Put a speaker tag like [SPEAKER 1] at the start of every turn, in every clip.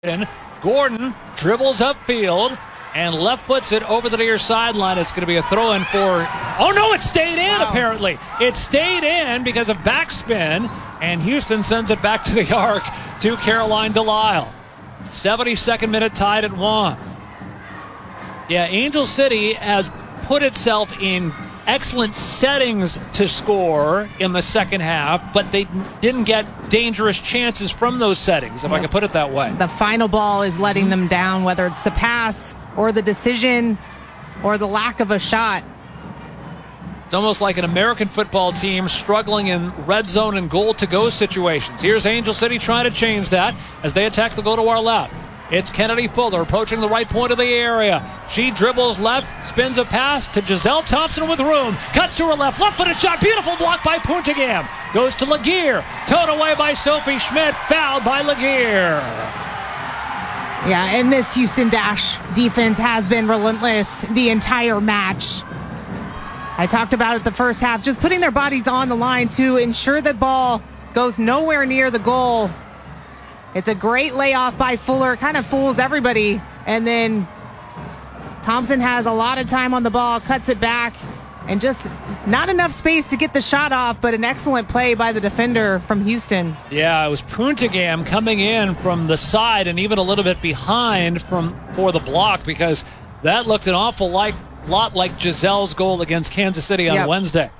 [SPEAKER 1] Gordon dribbles upfield and left foots it over the near sideline. It's going to be a throw in for... Oh, no, it stayed in, apparently. It stayed in because of backspin, and Houston sends it back to the arc to Caroline Delisle. 72nd minute, tied at 1. Yeah, Angel City has put itself in excellent settings to score in the second half, but they didn't get dangerous chances from those settings, if I could put it that way.
[SPEAKER 2] The final ball is letting them down, whether it's the pass or the decision or the lack of a shot.
[SPEAKER 1] It's almost like an American football team struggling in red zone and goal-to-go situations. Here's Angel City trying to change that as they attack the goal to our left. It's Kennedy Fuller approaching the right point of the area. She dribbles left, spins a pass to Giselle Thompson with room. Cuts to her left-footed shot. Beautiful block by Puntigam. Goes to Laguerre. Towed away by Sophie Schmidt. Fouled by Laguerre.
[SPEAKER 2] Yeah, and this Houston Dash defense has been relentless the entire match. I talked about it the first half, just putting their bodies on the line to ensure the ball goes nowhere near the goal. It's a great layoff by Fuller, kind of fools everybody. And then Thompson has a lot of time on the ball, cuts it back, and just not enough space to get the shot off, but an excellent play by the defender from Houston.
[SPEAKER 1] Yeah, it was Puntigam coming in from the side and even a little bit behind for the block, because that looked an awful lot like Giselle's goal against Kansas City on Wednesday.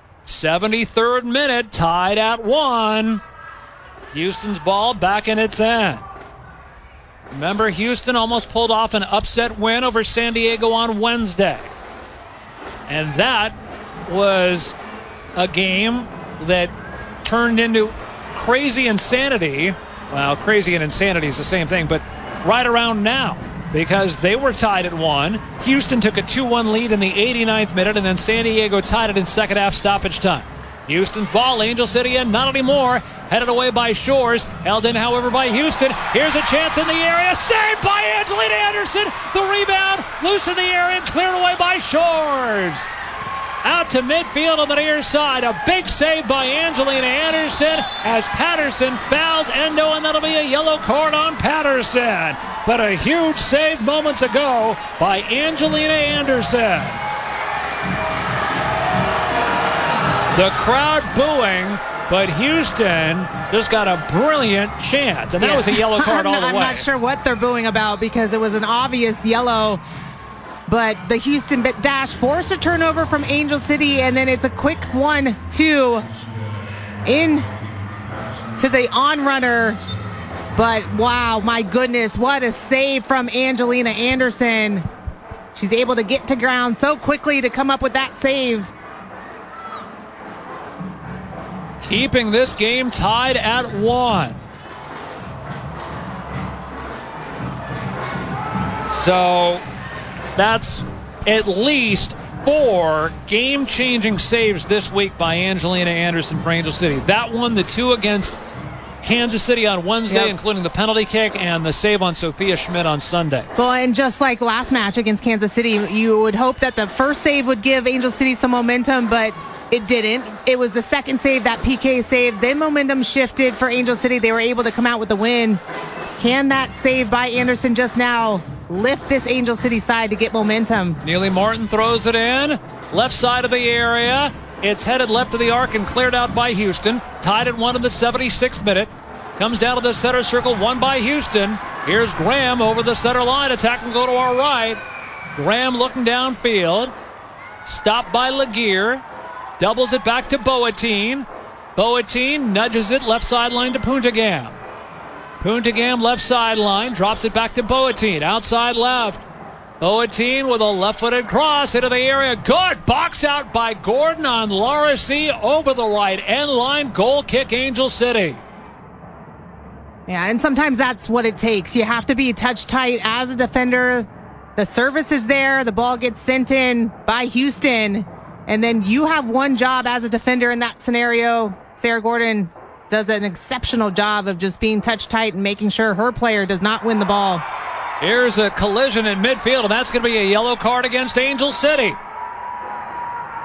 [SPEAKER 1] 73rd minute, tied at 1. Houston's ball back in its end. Remember, Houston almost pulled off an upset win over San Diego on Wednesday. And that was a game that turned into crazy insanity. Well, crazy and insanity is the same thing, but right around now, because they were tied at 1. Houston took a 2-1 lead in the 89th minute, and then San Diego tied it in second half stoppage time. Houston's ball, Angel City in, not anymore. Headed away by Shores. Held in, however, by Houston. Here's a chance in the area. Saved by Angelina Anderson. The rebound, loose in the air and cleared away by Shores. Out to midfield on the near side. A big save by Angelina Anderson as Patterson fouls Endo, and that'll be a yellow card on Patterson. But a huge save moments ago by Angelina Anderson. The crowd booing, but Houston just got a brilliant chance. And that was a yellow card all the way.
[SPEAKER 2] I'm not sure what they're booing about because it was an obvious yellow. But the Houston Dash forced a turnover from Angel City, and then it's a quick 1-2 in to the on-runner. But, wow, my goodness, what a save from Angelina Anderson. She's able to get to ground so quickly to come up with that save.
[SPEAKER 1] Keeping this game tied at 1. So that's at least 4 game-changing saves this week by Angelina Anderson for Angel City. That one, the 2 against Kansas City on Wednesday, including the penalty kick and the save on Sophia Schmidt on Sunday.
[SPEAKER 2] Well, and just like last match against Kansas City, you would hope that the first save would give Angel City some momentum, but it didn't. It was the second save, that PK save. Then momentum shifted for Angel City. They were able to come out with the win. Can that save by Anderson just now lift this Angel City side to get momentum?
[SPEAKER 1] Neely Martin throws it in. Left side of the area. It's headed left of the arc and cleared out by Houston. Tied at 1 in the 76th minute. Comes down to the center circle, won by Houston. Here's Graham over the center line. Attack and go to our right. Graham looking downfield. Stopped by Laguerre. Doubles it back to Boateng. Boateng nudges it left sideline to Puntigam. Puntigam left sideline, drops it back to Boateng. Outside left. Boateng with a left-footed cross into the area. Good box out by Gordon on Laura C. over the right end line. Goal kick, Angel City.
[SPEAKER 2] Yeah, and sometimes that's what it takes. You have to be touch tight as a defender. The service is there. The ball gets sent in by Houston. And then you have one job as a defender in that scenario. Sarah Gordon does an exceptional job of just being touch tight and making sure her player does not win the ball.
[SPEAKER 1] Here's a collision in midfield, and that's going to be a yellow card against Angel City.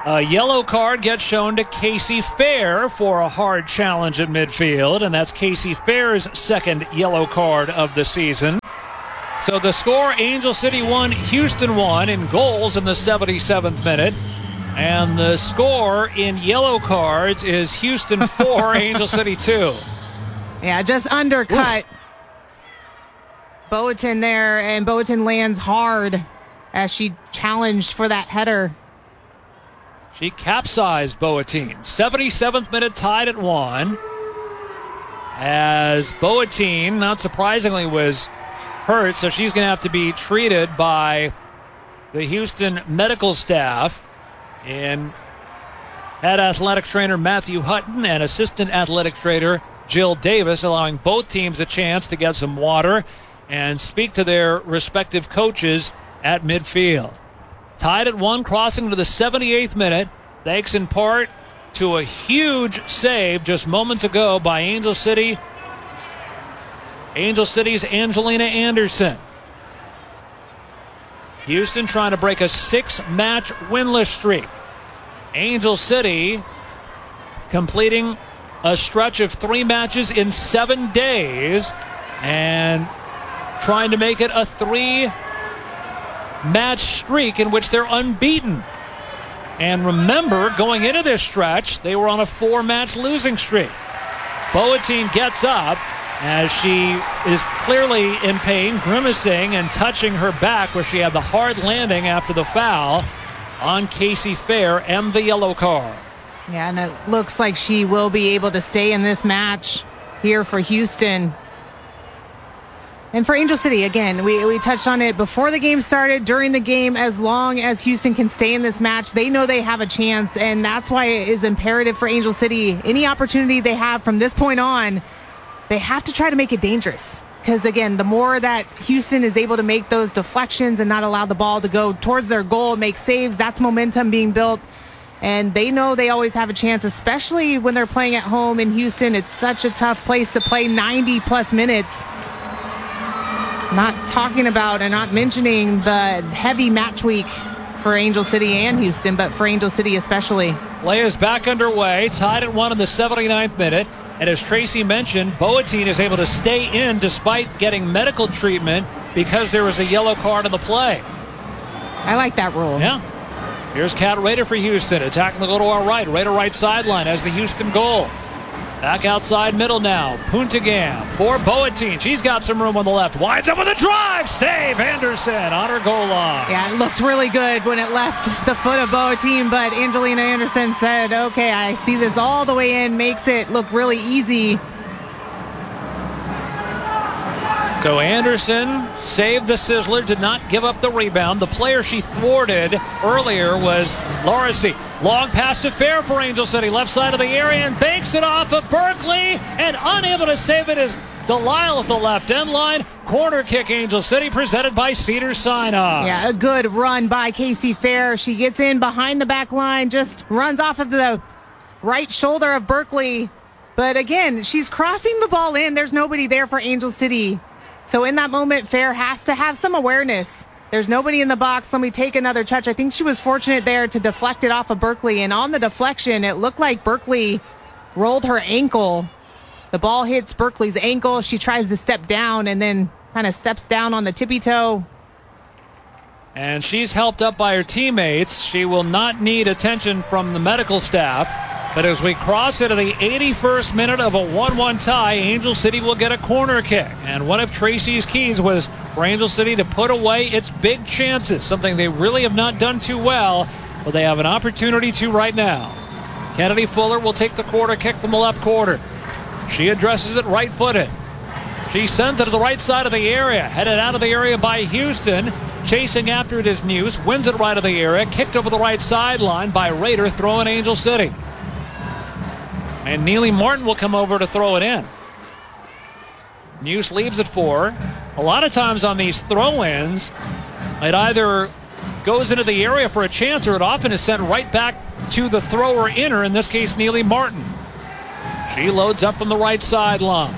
[SPEAKER 1] A yellow card gets shown to Casey Fair for a hard challenge at midfield, and that's Casey Fair's second yellow card of the season. So the score, Angel City 1, Houston 1 in goals in the 77th minute. And the score in yellow cards is Houston 4, Angel City 2.
[SPEAKER 2] Yeah, just undercut. Oof. Boateng there, and Boateng lands hard as she challenged for that header.
[SPEAKER 1] She capsized Boateng. 77th minute, tied at 1. As Boateng, not surprisingly, was hurt, so she's going to have to be treated by the Houston medical staff. And head athletic trainer Matthew Hutton and assistant athletic trainer Jill Davis, allowing both teams a chance to get some water and speak to their respective coaches at midfield. Tied at 1, crossing to the 78th minute, thanks in part to a huge save just moments ago by Angel City's Angelina Anderson. Houston trying to break a 6-match winless streak. Angel City completing a stretch of 3 matches in 7 days and trying to make it a 3-match streak in which they're unbeaten. And remember, going into this stretch, they were on a 4-match losing streak. Boateng gets up as she is clearly in pain, grimacing and touching her back where she had the hard landing after the foul on Casey Fair and the yellow card.
[SPEAKER 2] Yeah, and it looks like she will be able to stay in this match here for Houston. And for Angel City, again, we touched on it before the game started, during the game. As long as Houston can stay in this match, they know they have a chance, and that's why it is imperative for Angel City. Any opportunity they have from this point on, they have to try to make it dangerous. Because, again, the more that Houston is able to make those deflections and not allow the ball to go towards their goal, make saves, that's momentum being built. And they know they always have a chance, especially when they're playing at home in Houston. It's such a tough place to play 90-plus minutes. Not talking about and not mentioning the heavy match week for Angel City and Houston, but for Angel City especially.
[SPEAKER 1] Play is back underway, tied at 1 in the 79th minute. And as Tracy mentioned, Boateng is able to stay in despite getting medical treatment because there was a yellow card in the play.
[SPEAKER 2] I like that rule.
[SPEAKER 1] Yeah. Here's Kat Rader for Houston, attacking the goal to our right. Rader right sideline as the Houston goal. Back outside middle now. Puntigam for Boateng. She's got some room on the left. Winds up with a drive. Save Anderson on her goal line.
[SPEAKER 2] Yeah, it looked really good when it left the foot of Boateng, but Angelina Anderson said, okay, I see this all the way in. Makes it look really easy.
[SPEAKER 1] So Anderson saved the sizzler, did not give up the rebound. The player she thwarted earlier was Lorisi. Long pass to Fair for Angel City, left side of the area, and banks it off of Berkeley, and unable to save it is Delisle at the left end line. Corner kick, Angel City, presented by Cedars-Sinai.
[SPEAKER 2] Yeah, a good run by Casey Fair. She gets in behind the back line, just runs off of the right shoulder of Berkeley. But again, she's crossing the ball in. There's nobody there for Angel City. So in that moment, Fair has to have some awareness. There's nobody in the box. Let me take another touch. I think she was fortunate there to deflect it off of Berkeley. And on the deflection, it looked like Berkeley rolled her ankle. The ball hits Berkeley's ankle. She tries to step down and then kind of steps down on the tippy toe.
[SPEAKER 1] And she's helped up by her teammates. She will not need attention from the medical staff. But as we cross into the 81st minute of a 1-1 tie, Angel City will get a corner kick. And one of Tracy's keys was for Angel City to put away its big chances, something they really have not done too well, but they have an opportunity to right now. Kennedy Fuller will take the corner kick from the left corner. She addresses it right-footed. She sends it to the right side of the area, headed out of the area by Houston. Chasing after it is News, wins it right of the area, kicked over the right sideline by Rader, throwing Angel City. And Neely Martin will come over to throw it in. News leaves it for. A lot of times on these throw-ins, it either goes into the area for a chance or it often is sent right back to the thrower inner, in this case Neely Martin. She loads up from the right sideline.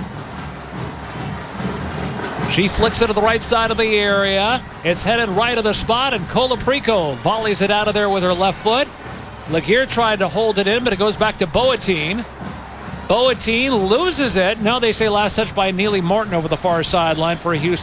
[SPEAKER 1] She flicks it to the right side of the area. It's headed right of the spot, and Colaprico volleys it out of there with her left foot. Laguerre tried to hold it in, but it goes back to Boateng. Boateng loses it. Now they say last touch by Neely Morton over the far sideline for Houston.